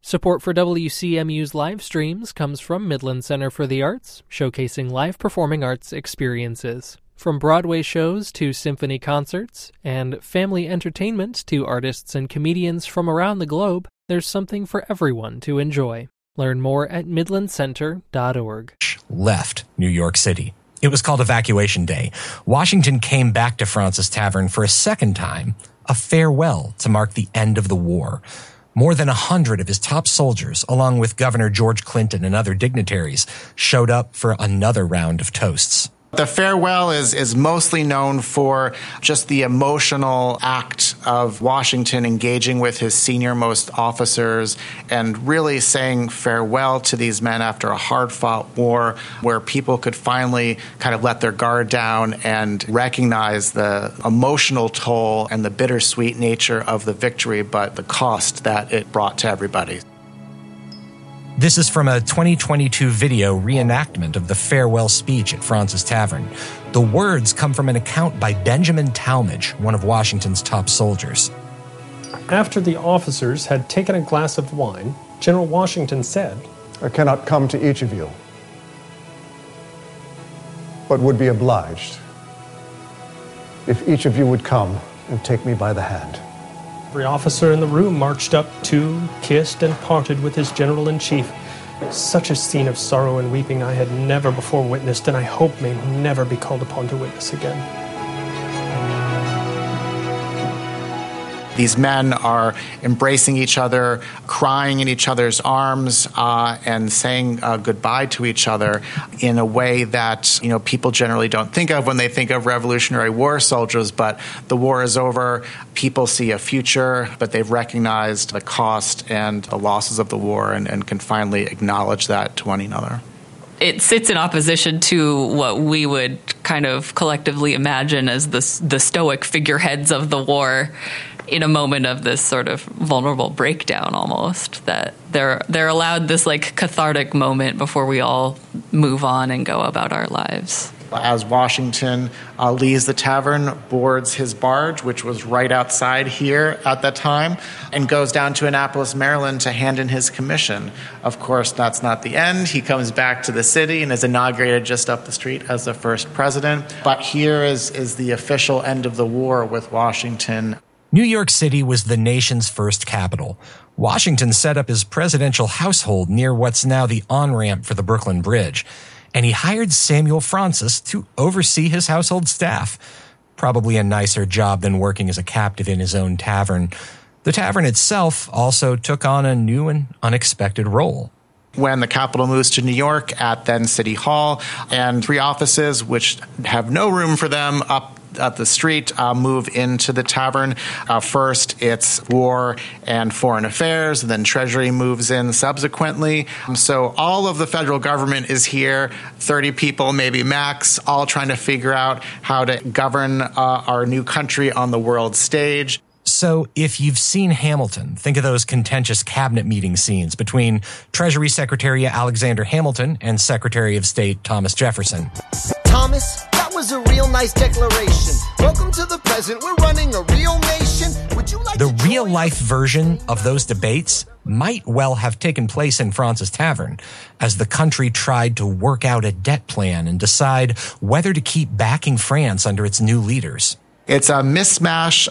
Support for WCMU's live streams comes from Midland Center for the Arts, showcasing live performing arts experiences. From Broadway shows to symphony concerts, and family entertainment to artists and comedians from around the globe, there's something for everyone to enjoy. Learn more at midlandcenter.org. Left New York City. It was called Evacuation Day. Washington came back to Fraunces Tavern for a second time, a farewell to mark the end of the war. More than 100 of his top soldiers, along with Governor George Clinton and other dignitaries, showed up for another round of toasts. The farewell is mostly known for just the emotional act of Washington engaging with his senior-most officers and really saying farewell to these men after a hard-fought war where people could finally kind of let their guard down and recognize the emotional toll and the bittersweet nature of the victory, but the cost that it brought to everybody. This is from a 2022 video reenactment of the farewell speech at Fraunces Tavern. The words come from an account by Benjamin Talmadge, one of Washington's top soldiers. After the officers had taken a glass of wine, General Washington said, "I cannot come to each of you, but would be obliged if each of you would come and take me by the hand." Every officer in the room marched up to, kissed, and parted with his general-in-chief. Such a scene of sorrow and weeping I had never before witnessed, and I hope may never be called upon to witness again. These men are embracing each other, crying in each other's arms, and saying goodbye to each other in a way that people generally don't think of when they think of Revolutionary War soldiers. But the war is over. People see a future, but they've recognized the cost and the losses of the war and can finally acknowledge that to one another. It sits in opposition to what we would kind of collectively imagine as the stoic figureheads of the war in a moment of this sort of vulnerable breakdown almost, that they're allowed this like cathartic moment before we all move on and go about our lives. As Washington leaves the tavern, boards his barge, which was right outside here at that time, and goes down to Annapolis, Maryland to hand in his commission. Of course, that's not the end. He comes back to the city and is inaugurated just up the street as the first president. But here is the official end of the war with Washington. New York City was the nation's first capital. Washington set up his presidential household near what's now the on-ramp for the Brooklyn Bridge, and he hired Samuel Fraunces to oversee his household staff. Probably a nicer job than working as a captive in his own tavern. The tavern itself also took on a new and unexpected role. When the capital moves to New York at then City Hall, and 3 offices, which have no room for them up at the street, move into the tavern. First, it's War and Foreign Affairs, and then Treasury moves in subsequently. So all of the federal government is here, 30 people, maybe max, all trying to figure out how to govern our new country on the world stage. So if you've seen Hamilton, think of those contentious cabinet meeting scenes between Treasury Secretary Alexander Hamilton and Secretary of State Thomas Jefferson. Thomas, that was a real nice declaration. Welcome to the present. We're running a real nation. Would you like the real-life version of those debates might well have taken place in Fraunces Tavern as the country tried to work out a debt plan and decide whether to keep backing France under its new leaders. It's a mismatch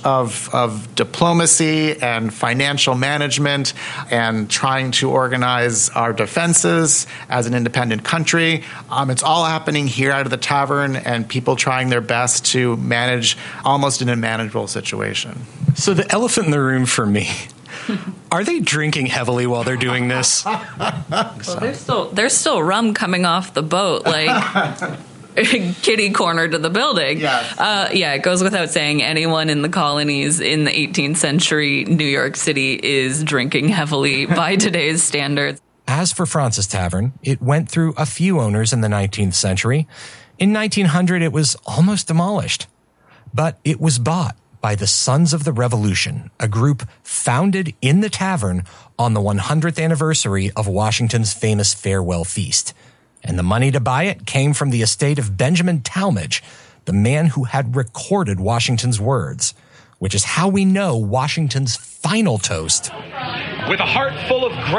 of diplomacy and financial management and trying to organize our defenses as an independent country. It's all happening here out of the tavern and people trying their best to manage almost an unmanageable situation. So the elephant in the room for me, are they drinking heavily while they're doing this? Well, there's still rum coming off the boat, like... kitty corner to the building. Yes. It goes without saying anyone in the colonies in the 18th century New York City is drinking heavily by today's standards. As for Fraunces Tavern, it went through a few owners in the 19th century. In 1900, it was almost demolished. But it was bought by the Sons of the Revolution, a group founded in the tavern on the 100th anniversary of Washington's famous farewell feast. And the money to buy it came from the estate of Benjamin Talmadge, the man who had recorded Washington's words, which is how we know Washington's final toast. With a heart full of